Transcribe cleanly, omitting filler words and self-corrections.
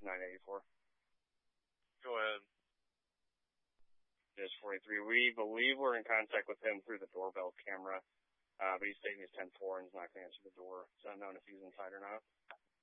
984. Go ahead. Just 43. We believe we're in contact with him through the doorbell camera, but he's taking his 10-4 and he's not going to answer the door. It's unknown if he's inside or not.